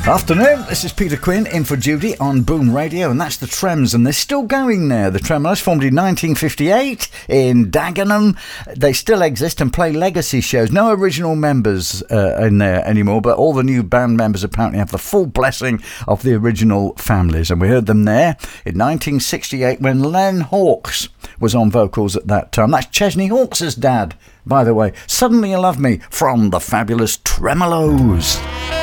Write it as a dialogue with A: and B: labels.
A: Afternoon, this is Peter Quinn in for Judy on Boom Radio, and that's the Trems, and they're still going there. The Tremolo, formed in 1958 in Dagenham. They still exist and play legacy shows. No original members in there anymore, but all the new band members apparently have the full blessing of the original families, and we heard them there in 1968 when Len Hawkes was on vocals at that time. That's Chesney Hawkes' dad, by the way. Suddenly You Love Me from the fabulous Tremolos.